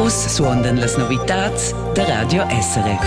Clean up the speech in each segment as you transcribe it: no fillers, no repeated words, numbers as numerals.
Us suondan las novitats der Radio SRF.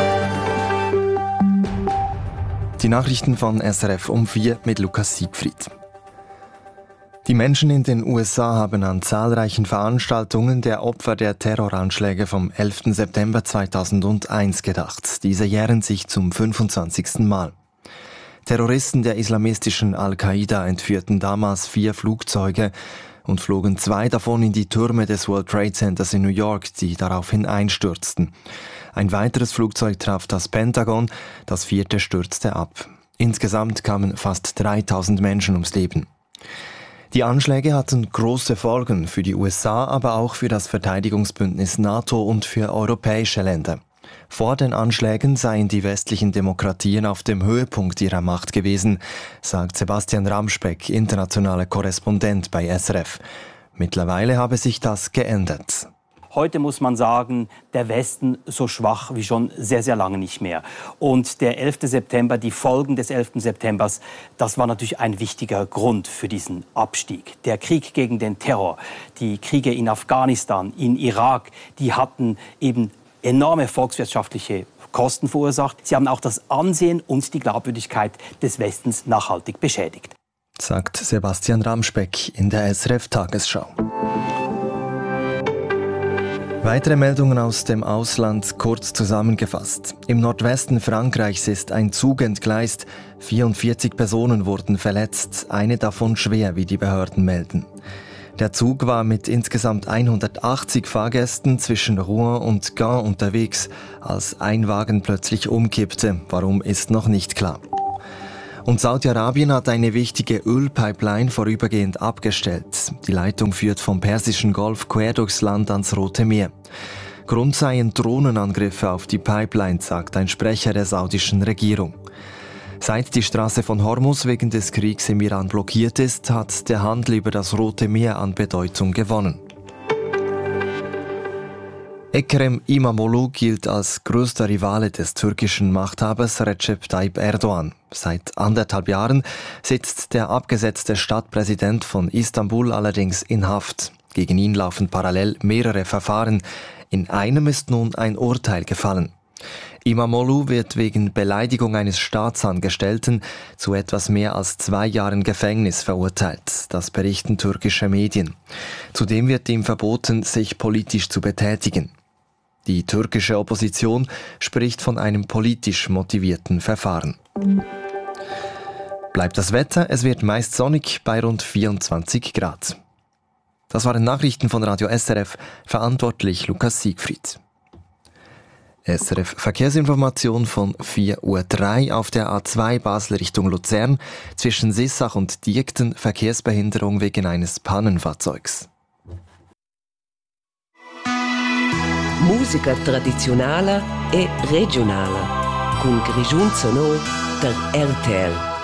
Die Nachrichten von SRF um 4 mit Lukas Siegfried. Die Menschen in den USA haben an zahlreichen Veranstaltungen der Opfer der Terroranschläge vom 11. September 2001 gedacht. Diese jähren sich zum 25. Mal. Terroristen der islamistischen Al-Qaida entführten damals 4 Flugzeuge und flogen 2 davon in die Türme des World Trade Centers in New York, die daraufhin einstürzten. Ein weiteres Flugzeug traf das Pentagon, das 4. stürzte ab. Insgesamt kamen fast 3000 Menschen ums Leben. Die Anschläge hatten große Folgen für die USA, aber auch für das Verteidigungsbündnis NATO und für europäische Länder. Vor den Anschlägen seien die westlichen Demokratien auf dem Höhepunkt ihrer Macht gewesen, sagt Sebastian Ramspeck, internationaler Korrespondent bei SRF. Mittlerweile habe sich das geändert. Heute muss man sagen, der Westen so schwach wie schon sehr, sehr lange nicht mehr. Und der 11. September, die Folgen des 11. Septembers, das war natürlich ein wichtiger Grund für diesen Abstieg. Der Krieg gegen den Terror, die Kriege in Afghanistan, in Irak, die hatten eben enorme volkswirtschaftliche Kosten verursacht. Sie haben auch das Ansehen und die Glaubwürdigkeit des Westens nachhaltig beschädigt. Sagt Sebastian Ramspeck in der SRF-Tagesschau. Weitere Meldungen aus dem Ausland, kurz zusammengefasst. Im Nordwesten Frankreichs ist ein Zug entgleist. 44 Personen wurden verletzt, eine davon schwer, wie die Behörden melden. Der Zug war mit insgesamt 180 Fahrgästen zwischen Rouen und Gand unterwegs, als ein Wagen plötzlich umkippte. Warum, ist noch nicht klar. Und Saudi-Arabien hat eine wichtige Ölpipeline vorübergehend abgestellt. Die Leitung führt vom Persischen Golf quer durchs Land ans Rote Meer. Grund seien Drohnenangriffe auf die Pipeline, sagt ein Sprecher der saudischen Regierung. Seit die Straße von Hormuz wegen des Kriegs im Iran blockiert ist, hat der Handel über das Rote Meer an Bedeutung gewonnen. Ekrem İmamoğlu gilt als größter Rivale des türkischen Machthabers Recep Tayyip Erdogan. Seit 1,5 Jahren sitzt der abgesetzte Stadtpräsident von Istanbul allerdings in Haft. Gegen ihn laufen parallel mehrere Verfahren. In einem ist nun ein Urteil gefallen. İmamoğlu wird wegen Beleidigung eines Staatsangestellten zu etwas mehr als 2 Jahren Gefängnis verurteilt. Das berichten türkische Medien. Zudem wird ihm verboten, sich politisch zu betätigen. Die türkische Opposition spricht von einem politisch motivierten Verfahren. Bleibt das Wetter, es wird meist sonnig bei rund 24 Grad. Das waren Nachrichten von Radio SRF, verantwortlich Lukas Siegfried. SRF Verkehrsinformation von 4:03 Uhr auf der A2 Basel Richtung Luzern, zwischen Sissach und Diekten Verkehrsbehinderung wegen eines Pannenfahrzeugs. Musica tradizionale e regionale, con Grigiun Sonor der RTL.